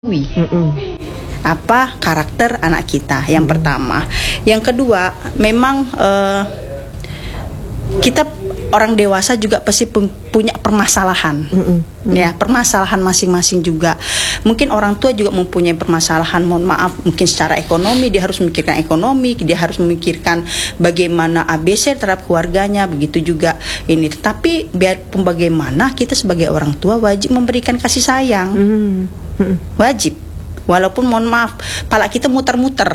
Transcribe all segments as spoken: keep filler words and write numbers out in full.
Mm-mm. Apa karakter anak kita yang mm. pertama. Yang kedua, memang uh, kita orang dewasa juga pasti punya permasalahan. Mm-mm. Ya, permasalahan masing-masing juga. Mungkin orang tua juga mempunyai permasalahan, mohon maaf, mungkin secara ekonomi dia harus memikirkan ekonomi, dia harus memikirkan bagaimana A B C terhadap keluarganya, begitu juga ini. Tapi biarpun bagaimana, kita sebagai orang tua wajib memberikan kasih sayang. Mm. Wajib, walaupun mohon maaf pala kita muter-muter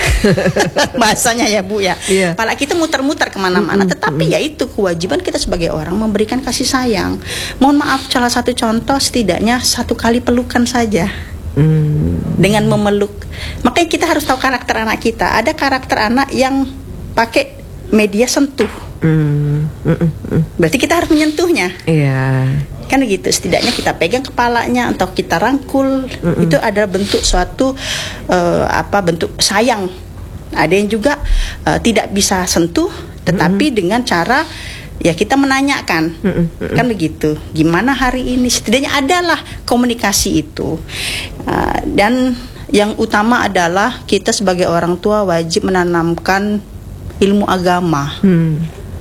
bahasanya ya Bu ya, yeah. Pala kita muter-muter kemana-mana, mm-hmm. tetapi mm-hmm. ya itu kewajiban kita sebagai orang memberikan kasih sayang. Mohon maaf, salah satu contoh setidaknya satu kali pelukan saja. Mm. Dengan memeluk, makanya kita harus tahu karakter anak kita. Ada karakter anak yang pakai media sentuh. Mm. Mm-mm. Berarti kita harus menyentuhnya. Iya. Yeah. Kan gitu, setidaknya kita pegang kepalanya atau kita rangkul. Mm-mm. Itu adalah bentuk suatu uh, apa bentuk sayang. Ada yang juga uh, tidak bisa sentuh, tetapi Mm-mm. dengan cara ya kita menanyakan. Mm-mm. Kan begitu, gimana hari ini, setidaknya adalah komunikasi itu. Uh, dan yang utama adalah kita sebagai orang tua wajib menanamkan ilmu agama. Mm.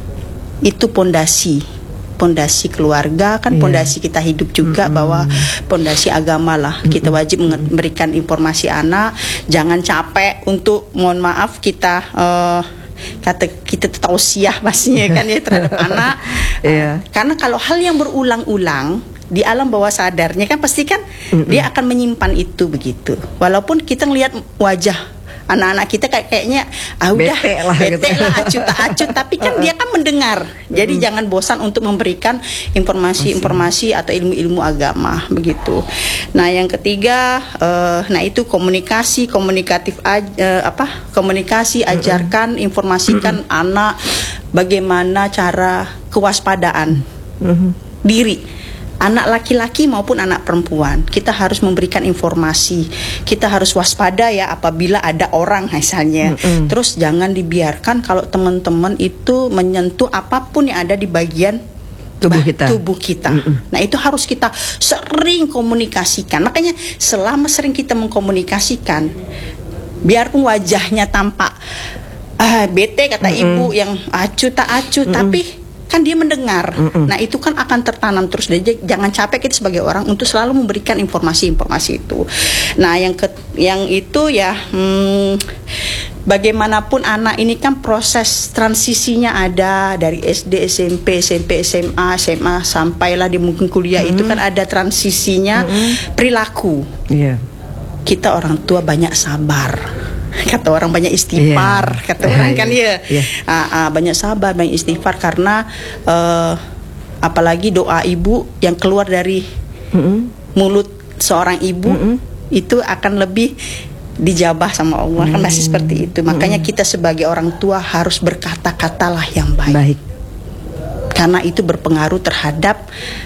Itu pondasi pondasi keluarga, kan pondasi yeah. kita hidup juga, mm-hmm. bahwa pondasi agama lah. Mm-hmm. Kita wajib memberikan informasi anak, jangan capek untuk, mohon maaf, kita uh, kata kita tausiah pastinya kan ya terhadap anak. Yeah. Uh, karena kalau hal yang berulang-ulang di alam bawah sadarnya kan pasti kan mm-hmm. dia akan menyimpan itu begitu. Walaupun kita ngelihat wajah anak-anak kita kayak kayaknya ah udah bete lah, bete gitu. lah acut tak acut, tapi kan dia kan mendengar. Jadi mm. jangan bosan untuk memberikan informasi-informasi atau ilmu-ilmu agama begitu. Nah, yang ketiga, uh, nah itu komunikasi, komunikatif aj, uh, apa? Komunikasi, ajarkan, mm-hmm. informasikan mm-hmm. anak bagaimana cara kewaspadaan mm-hmm. diri. Anak laki-laki maupun anak perempuan, kita harus memberikan informasi. Kita harus waspada ya apabila ada orang misalnya. Mm-hmm. Terus jangan dibiarkan kalau teman-teman itu menyentuh apapun yang ada di bagian tubuh kita. Tubuh kita. Mm-hmm. Nah, itu harus kita sering komunikasikan. Makanya selama sering kita mengkomunikasikan, biarpun wajahnya tampak ah, bete kata mm-hmm. ibu yang acu tak acu, mm-hmm. tapi kan dia mendengar. Mm-mm. Nah, itu kan akan tertanam terus. Jadi jangan capek kita sebagai orang untuk selalu memberikan informasi-informasi itu. Nah, yang ke, yang itu ya hmm, bagaimanapun anak ini kan proses transisinya ada dari S D, S M P, S M P, S M A, S M A sampailah di mungkin kuliah. Mm-hmm. Itu kan ada transisinya mm-hmm. perilaku. Yeah. Kita orang tua banyak sabar. Kata orang banyak istighfar, yeah. kata orang kan ya, yeah. uh, uh, banyak sabar, banyak istighfar karena uh, apalagi doa ibu yang keluar dari mm-hmm. mulut seorang ibu mm-hmm. itu akan lebih dijabah sama Allah, mm-hmm. kan masih seperti itu. Makanya mm-hmm. kita sebagai orang tua harus berkata-katalah yang baik. baik, karena itu berpengaruh terhadap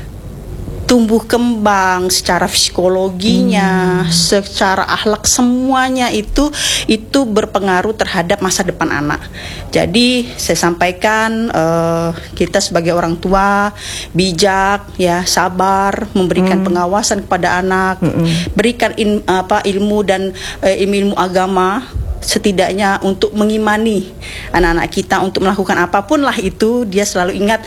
tumbuh kembang secara psikologinya, hmm. secara akhlak, semuanya itu itu berpengaruh terhadap masa depan anak. Jadi saya sampaikan uh, kita sebagai orang tua bijak, ya sabar, memberikan hmm. pengawasan kepada anak, hmm. berikan in, apa ilmu dan uh, ilmu agama. Setidaknya untuk mengimani anak-anak kita untuk melakukan apapun lah itu, dia selalu ingat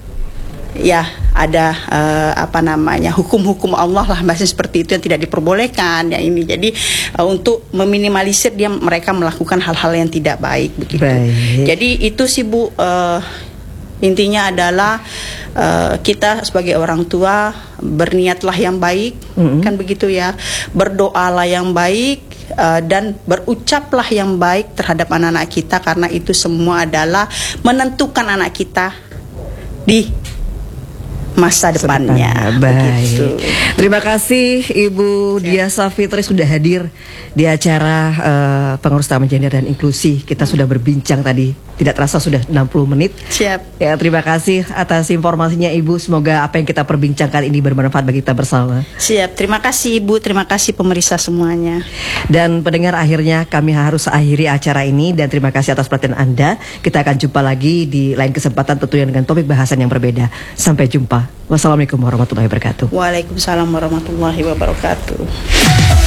ya ada uh, apa namanya hukum-hukum Allah lah, bahasa seperti itu yang tidak diperbolehkan ya ini. Jadi uh, untuk meminimalisir dia mereka melakukan hal-hal yang tidak baik begitu. Baik. Jadi itu sih Bu, uh, intinya adalah uh, kita sebagai orang tua berniatlah yang baik, mm-hmm. kan begitu ya, berdoalah yang baik uh, dan berucaplah yang baik terhadap anak-anak kita, karena itu semua adalah menentukan anak kita di masa depannya. Baik. Begitu. Terima kasih Ibu Diah Savitri sudah hadir di acara uh, Pengurus Taman Gender dan Inklusi. Kita sudah berbincang tadi, tidak terasa sudah enam puluh menit. Siap. Ya, terima kasih atas informasinya Ibu. Semoga apa yang kita perbincangkan ini bermanfaat bagi kita bersama. Siap. Terima kasih Ibu, terima kasih pemirsa semuanya. Dan pendengar, akhirnya kami harus akhiri acara ini dan terima kasih atas perhatian Anda. Kita akan jumpa lagi di lain kesempatan tentunya dengan topik bahasan yang berbeda. Sampai jumpa. Wassalamualaikum warahmatullahi wabarakatuh. Waalaikumsalam warahmatullahi wabarakatuh.